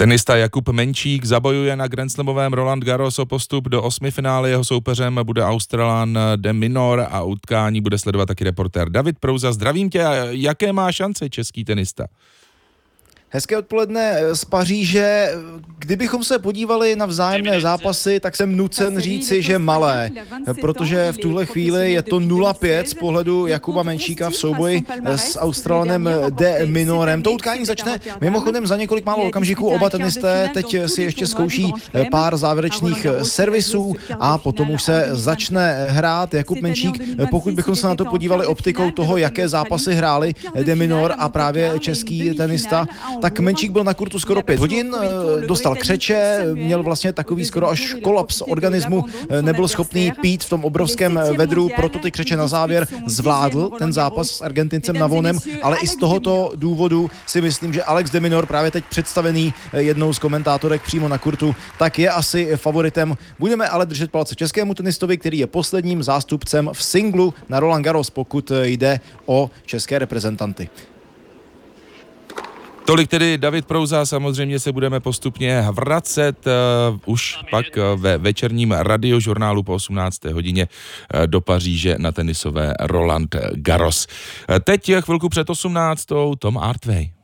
Tenista Jakub Menčík zabojuje na grandslamovém Roland Garros o postup do osmifinále. Jeho soupeřem bude Australan de Minaur a utkání bude sledovat taky reportér David Prouza. Zdravím tě, jaké má šance český tenista? Hezké odpoledne z Paříže. Kdybychom se podívali na vzájemné zápasy, tak jsem nucen říci, že malé, protože v tuhle chvíli je to 0-5 z pohledu Jakuba Menčíka v souboji s Australanem de Minaurem. To utkání začne mimochodem za několik málo okamžiků. Oba tenisté teď si ještě zkouší pár závěrečných servisů a potom už se začne hrát. Jakub Menčík, pokud bychom se na to podívali optikou toho, jaké zápasy hráli de Minaur a právě český tenista, tak Menčík byl na kurtu skoro 5 hodin, dostal křeče, měl vlastně takový skoro až kolaps organismu, nebyl schopný pít v tom obrovském vedru, proto ty křeče na závěr zvládl ten zápas s Argentincem na volném, ale i z tohoto důvodu si myslím, že Alex de Minaur, právě teď představený jednou z komentátorek přímo na kurtu, tak je asi favoritem. Budeme ale držet palce českému tenistovi, který je posledním zástupcem v singlu na Roland Garros, pokud jde o české reprezentanty. Tolik tedy David Prouza, samozřejmě se budeme postupně vracet už pak ve večerním radiožurnálu po 18. hodině do Paříže na tenisové Roland Garros. Teď chvilku před 18. Tom Artway.